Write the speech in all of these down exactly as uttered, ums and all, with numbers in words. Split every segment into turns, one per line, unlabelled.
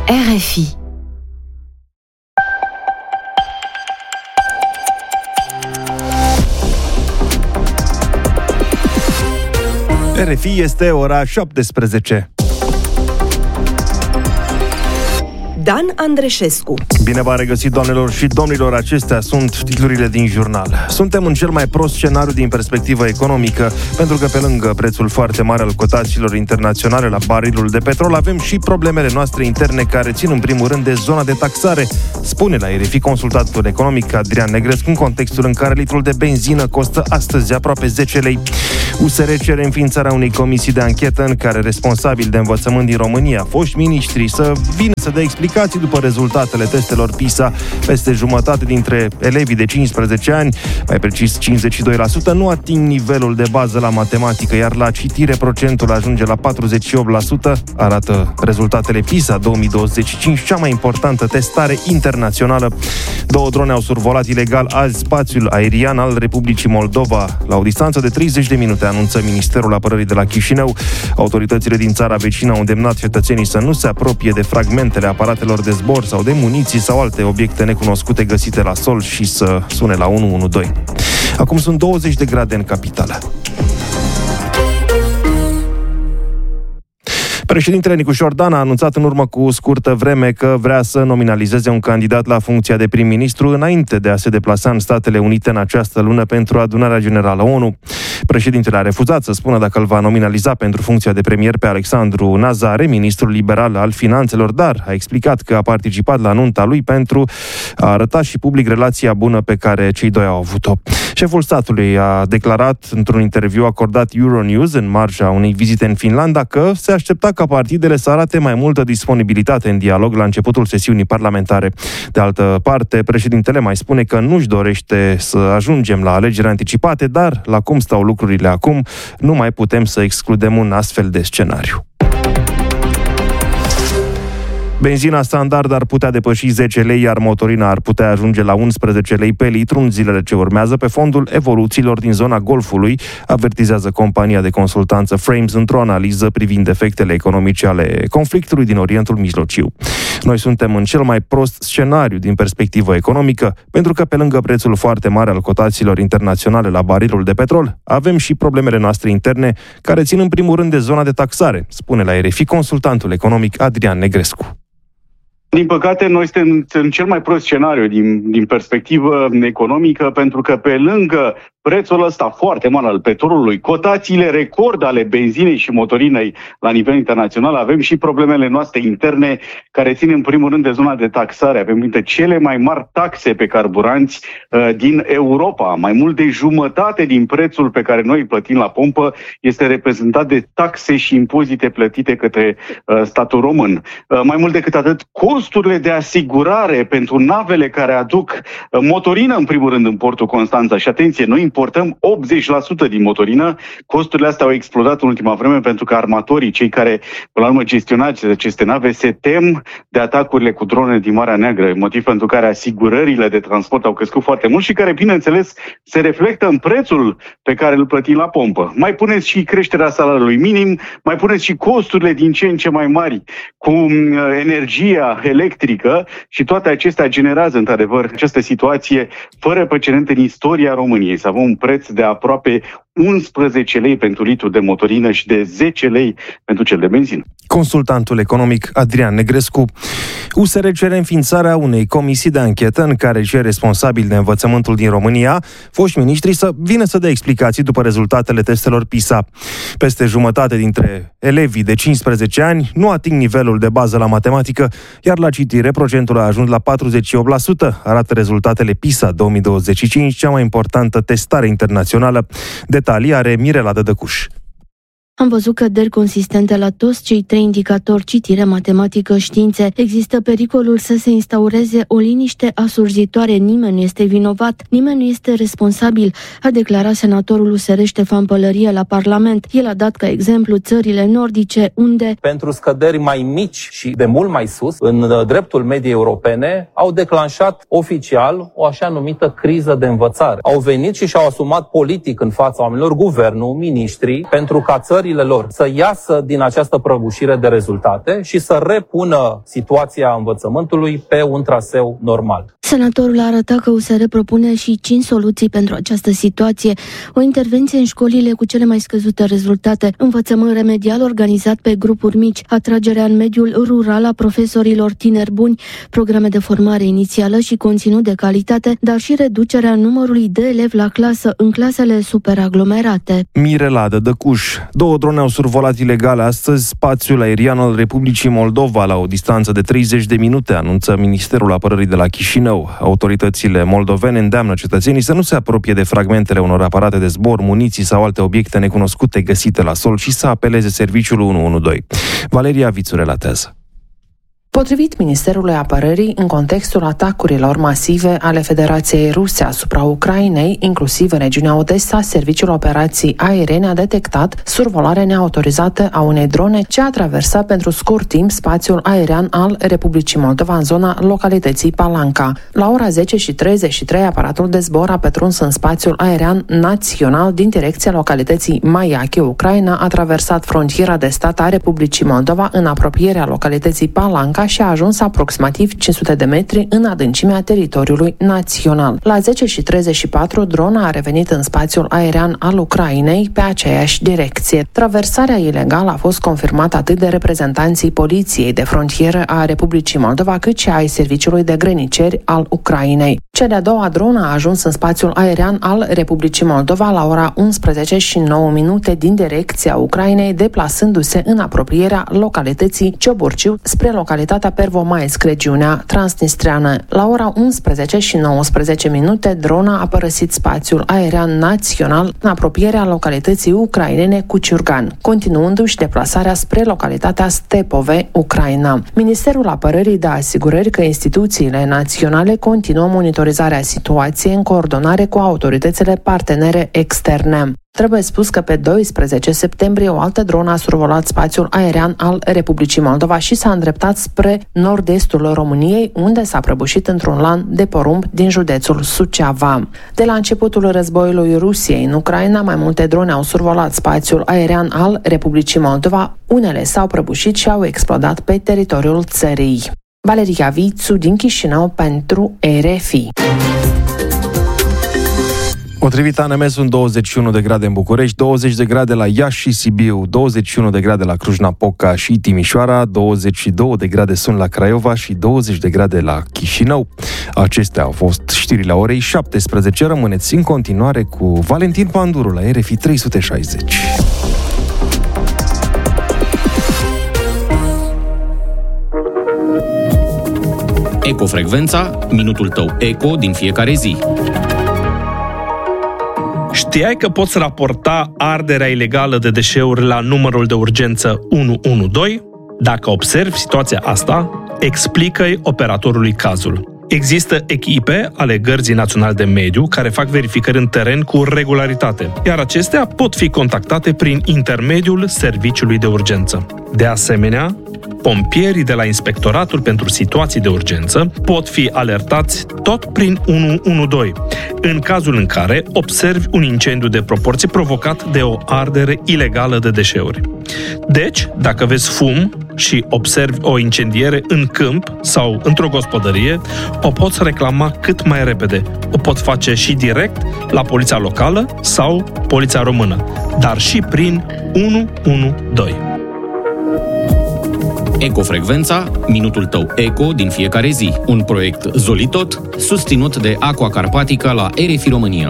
R F I.
R F I este ora șaptesprezece.
Dan Andreșescu.
Bine v-am regăsit, doamnelor și domnilor, acestea sunt titlurile din jurnal. Suntem în cel mai prost scenariu din perspectivă economică, pentru că pe lângă prețul foarte mare al cotațiilor internaționale la barilul de petrol, avem și problemele noastre interne care țin în primul rând de zona de taxare, spune la R F I consultatul economic Adrian Negrescu, în contextul în care litrul de benzină costă astăzi aproape zece lei. U S R cere înființarea unei comisii de anchetă în care responsabili de învățământ din România, foști miniștri, să vină să dea explicații după rezultatele testelor PISA. Peste jumătate dintre elevii de cincisprezece ani, mai precis cincizeci și doi la sută, nu ating nivelul de bază la matematică, iar la citire procentul ajunge la patruzeci și opt la sută, arată rezultatele PISA două mii douăzeci și cinci, cea mai importantă testare internațională. Două drone au survolat ilegal azi spațiul aerian al Republicii Moldova, la o distanță de treizeci de minute, anunță Ministerul Apărării de la Chișinău. Autoritățile din țara vecină au îndemnat cetățenii să nu se apropie de fragmentele aparatelor de zbor sau de muniții sau alte obiecte necunoscute găsite la sol și să sune la unu unu doi. Acum sunt douăzeci de grade în capitală. Președintele Nicușor Dan a anunțat în urmă cu scurtă vreme că vrea să nominalizeze un candidat la funcția de prim-ministru înainte de a se deplasa în Statele Unite în această lună pentru adunarea generală ONU. Președintele a refuzat să spună dacă îl va nominaliza pentru funcția de premier pe Alexandru Nazare, ministrul liberal al finanțelor, dar a explicat că a participat la nunta lui pentru a arăta și public relația bună pe care cei doi au avut-o. Șeful statului a declarat într-un interviu acordat Euronews în marja unei vizite în Finlanda că se aștepta ca partidele să arate mai multă disponibilitate în dialog la începutul sesiunii parlamentare. De altă parte, președintele mai spune că nu-și dorește să ajungem la alegeri anticipate, dar la cum stau lucrurile acum, nu mai putem să excludem un astfel de scenariu. Benzina standard ar putea depăși zece lei, iar motorina ar putea ajunge la unsprezece lei pe litru în zilele ce urmează pe fondul evoluțiilor din zona Golfului, avertizează compania de consultanță Frames într-o analiză privind efectele economice ale conflictului din Orientul Mijlociu. Noi suntem în cel mai prost scenariu din perspectivă economică, pentru că pe lângă prețul foarte mare al cotațiilor internaționale la barilul de petrol, avem și problemele noastre interne, care țin în primul rând de zona de taxare, spune la R F I consultantul economic Adrian Negrescu.
Din păcate, noi suntem în cel mai prost scenariu din, din perspectivă economică, pentru că pe lângă prețul ăsta foarte mare al petrolului, cotațiile record ale benzinei și motorinei la nivel internațional, avem și problemele noastre interne care țin în primul rând de zona de taxare. Avem dintre cele mai mari taxe pe carburanți uh, din Europa. Mai mult de jumătate din prețul pe care noi îl plătim la pompă este reprezentat de taxe și impozite plătite către uh, statul român. Uh, mai mult decât atât, costurile de asigurare pentru navele care aduc uh, motorină în primul rând în portul Constanța. Și atenție, noi importăm optzeci la sută din motorină. Costurile astea au explodat în ultima vreme pentru că armatorii, cei care până la urmă gestionează aceste nave, se tem de atacurile cu drone din Marea Neagră, motiv pentru care asigurările de transport au crescut foarte mult și care, bineînțeles, se reflectă în prețul pe care îl plătim la pompă. Mai puneți și creșterea salariului minim, mai puneți și costurile din ce în ce mai mari cu energia electrică și toate acestea generează, într-adevăr, această situație fără precedent în istoria României. Să avem un preț de aproape unsprezece lei pentru litru de motorină și de zece lei pentru cel de benzină.
Consultantul economic Adrian Negrescu. U S R cere înființarea unei comisii de anchetă în care cei responsabili de învățământul din România, foști miniștri, să vină să dea explicații după rezultatele testelor PISA. Peste jumătate dintre elevii de cincisprezece ani nu ating nivelul de bază la matematică, iar la citire procentul a ajuns la patruzeci și opt la sută, arată rezultatele PISA două mii douăzeci și cinci, cea mai importantă testare internațională. Detalii are Mirela Dădăcuș.
Am văzut căderi consistente la toți cei trei indicatori, citire, matematică, științe. Există pericolul să se instaureze o liniște asurzitoare. Nimeni nu este vinovat, nimeni nu este responsabil, a declarat senatorul U S R Ștefan Pălărie la Parlament. El a dat ca exemplu țările nordice, unde
pentru scăderi mai mici și de mult mai sus, în dreptul mediei europene, au declanșat oficial o așa numită criză de învățare. Au venit și și-au asumat politic în fața oamenilor, guvernul, miniștrii, pentru ca țările țările lor să iasă din această prăbușire de rezultate și să repună situația învățământului pe un traseu normal.
Senatorul a arătat că U S R propune și cinci soluții pentru această situație. O intervenție în școlile cu cele mai scăzute rezultate, învățământ remedial organizat pe grupuri mici, atragerea în mediul rural a profesorilor tineri buni, programe de formare inițială și conținut de calitate, dar și reducerea numărului de elevi la clasă în clasele superaglomerate.
Mirela de Dăcuș. Două drone au survolat ilegal astăzi spațiul aerian al Republicii Moldova la o distanță de treizeci de minute, anunță Ministerul Apărării de la Chișinău. Autoritățile moldovene îndeamnă cetățenii să nu se apropie de fragmentele unor aparate de zbor, muniții sau alte obiecte necunoscute găsite la sol și să apeleze serviciul unu unu doi. Valeria Vițu relatează.
Potrivit Ministerului Apărării, în contextul atacurilor masive ale Federației Ruse asupra Ucrainei, inclusiv în regiunea Odessa, Serviciul Operații Aeriene a detectat survolarea neautorizată a unei drone ce a traversat pentru scurt timp spațiul aerian al Republicii Moldova în zona localității Palanca. La ora zece și treizeci și trei, aparatul de zbor a pătruns în spațiul aerian național din direcția localității Maiache, Ucraina, a traversat frontiera de stat a Republicii Moldova în apropierea localității Palanca și a ajuns aproximativ cinci sute de metri în adâncimea teritoriului național. La zece și treizeci și patru, drona a revenit în spațiul aerian al Ucrainei pe aceeași direcție. Traversarea ilegală a fost confirmată atât de reprezentanții Poliției de Frontieră a Republicii Moldova, cât și ai Serviciului de Grăniceri al Ucrainei. Cea de-a doua dronă a ajuns în spațiul aerian al Republicii Moldova la ora unsprezece și nouă minute din direcția Ucrainei, deplasându-se în apropierea localității Cioburciu spre localitatea Pervomaisc, regiunea transnistreană. La ora unsprezece și nouăsprezece minute, drona a părăsit spațiul aerian național în apropierea localității ucrainene Cuciurgan, continuându-și deplasarea spre localitatea Stepove, Ucraina. Ministerul Apărării dă asigurări că instituțiile naționale continuă monitorizarea situației în coordonare cu autoritățile partenere externe. Trebuie spus că pe doisprezece septembrie o altă dronă a survolat spațiul aerian al Republicii Moldova și s-a îndreptat spre nord-estul României, unde s-a prăbușit într-un lan de porumb din județul Suceava. De la începutul războiului Rusiei în Ucraina, mai multe drone au survolat spațiul aerian al Republicii Moldova. Unele s-au prăbușit și au explodat pe teritoriul țării. Valeria Vițu din Chișinău pentru R F I.
Potrivit A N M, sunt douăzeci și unu de grade în București, douăzeci de grade la Iași și Sibiu, douăzeci și unu de grade la Cluj-Napoca și Timișoara, douăzeci și două de grade sunt la Craiova și douăzeci de grade la Chișinău. Acestea au fost știrile orei șaptesprezece. Rămâneți în continuare cu Valentin Panduru la R F I trei sute șaizeci.
Ecofrecvența, minutul tău eco din fiecare zi.
Știai că poți raporta arderea ilegală de deșeuri la numărul de urgență unu unu doi? Dacă observi situația asta, explică-i operatorului cazul. Există echipe ale Gărzii Naționale de Mediu care fac verificări în teren cu regularitate, iar acestea pot fi contactate prin intermediul serviciului de urgență. De asemenea, pompierii de la Inspectoratul pentru Situații de Urgență pot fi alertați tot prin unu unu doi, în cazul în care observi un incendiu de proporții provocat de o ardere ilegală de deșeuri. Deci, dacă vezi fum și observi o incendiere în câmp sau într-o gospodărie, o poți reclama cât mai repede. O poți face și direct la poliția locală sau poliția română, dar și prin unu unu doi.
Ecofrecvența, minutul tău eco din fiecare zi. Un proiect Zolitot, susținut de Aqua Carpatica la R F I România.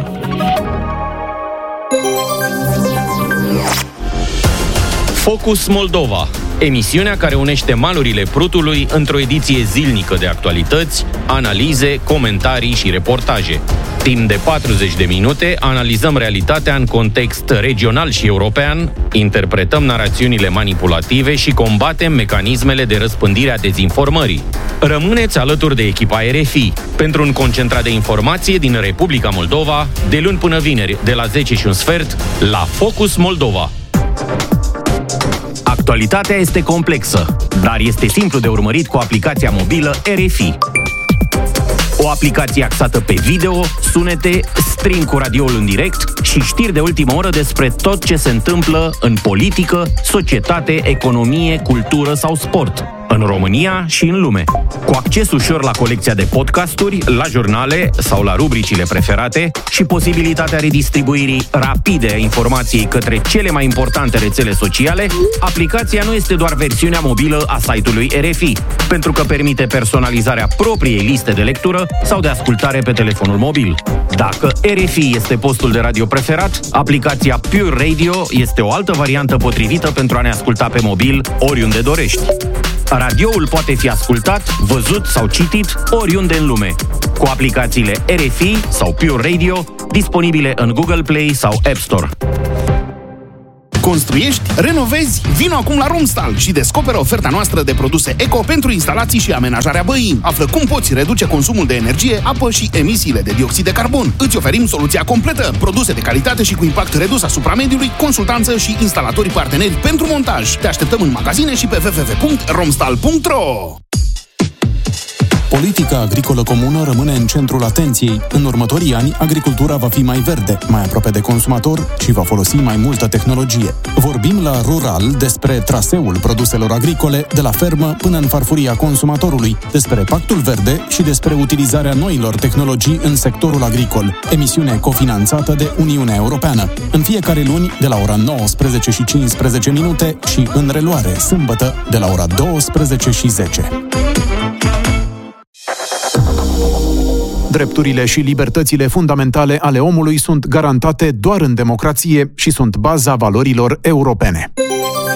Focus Moldova, emisiunea care unește malurile Prutului într-o ediție zilnică de actualități, analize, comentarii și reportaje. Timp de patruzeci de minute analizăm realitatea în context regional și european, interpretăm narațiunile manipulative și combatem mecanismele de răspândire a dezinformării. Rămâneți alături de echipa R F I pentru un concentrat de informație din Republica Moldova, de luni până vineri, de la zece și un sfert, la Focus Moldova. Actualitatea este complexă, dar este simplu de urmărit cu aplicația mobilă R F I. O aplicație axată pe video, sunete, stream cu radioul în direct și știri de ultimă oră despre tot ce se întâmplă în politică, societate, economie, cultură sau sport, în România și în lume. Cu acces ușor la colecția de podcasturi, la jurnale sau la rubricile preferate și posibilitatea redistribuirii rapide a informației către cele mai importante rețele sociale, aplicația nu este doar versiunea mobilă a site-ului R F I, pentru că permite personalizarea propriei liste de lectură sau de ascultare pe telefonul mobil. Dacă R F I este postul de radio preferat, aplicația Pure Radio este o altă variantă potrivită pentru a ne asculta pe mobil oriunde dorești. Radioul poate fi ascultat, văzut sau citit oriunde în lume, cu aplicațiile R F I sau Pure Radio disponibile în Google Play sau App Store.
Construiești? Renovezi? Vino acum la Romstal și descoperă oferta noastră de produse eco pentru instalații și amenajarea băii. Află cum poți reduce consumul de energie, apă și emisiile de dioxid de carbon. Îți oferim soluția completă, produse de calitate și cu impact redus asupra mediului, consultanță și instalatori parteneri pentru montaj. Te așteptăm în magazine și pe w w w punct romstal punct r o.
Politica agricolă comună rămâne în centrul atenției. În următorii ani, agricultura va fi mai verde, mai aproape de consumator și va folosi mai multă tehnologie. Vorbim la Rural despre traseul produselor agricole de la fermă până în farfuria consumatorului, despre Pactul Verde și despre utilizarea noilor tehnologii în sectorul agricol. Emisiune cofinanțată de Uniunea Europeană. În fiecare luni, de la ora nouăsprezece și cincisprezece minute și în reluare, sâmbătă, de la ora douăsprezece și zece. Drepturile și libertățile fundamentale ale omului sunt garantate doar în democrație și sunt baza valorilor europene.